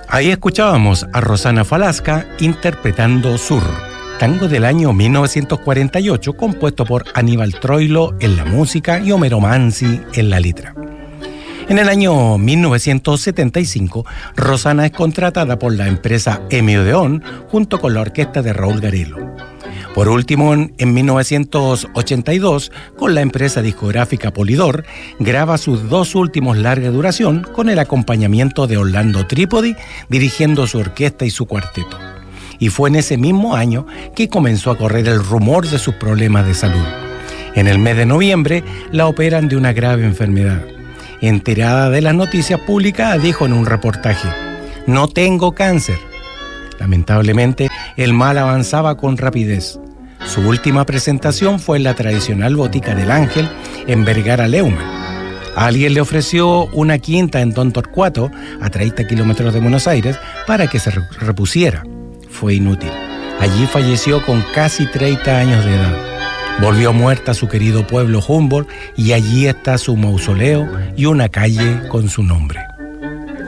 Ahí escuchábamos a Rosana Falasca interpretando Sur, tango del año 1948, compuesto por Aníbal Troilo en la música y Homero Manzi en la letra. En el año 1975, Rosana es contratada por la empresa Emi Odeón junto con la orquesta de Raúl Garelo. Por último, en 1982, con la empresa discográfica Polydor, graba sus dos últimos larga duración con el acompañamiento de Orlando Trípodi, dirigiendo su orquesta y su cuarteto. Y fue en ese mismo año que comenzó a correr el rumor de sus problemas de salud. En el mes de noviembre, la operan de una grave enfermedad. Enterada de las noticias públicas, dijo en un reportaje: "No tengo cáncer". Lamentablemente, el mal avanzaba con rapidez. Su última presentación fue en la tradicional Botica del Ángel, en Vergara Leumann. Alguien le ofreció una quinta en Don Torcuato, a 30 kilómetros de Buenos Aires, para que se repusiera. Fue inútil. Allí falleció con casi 30 años de edad. Volvió muerta a su querido pueblo Humboldt y allí está su mausoleo y una calle con su nombre.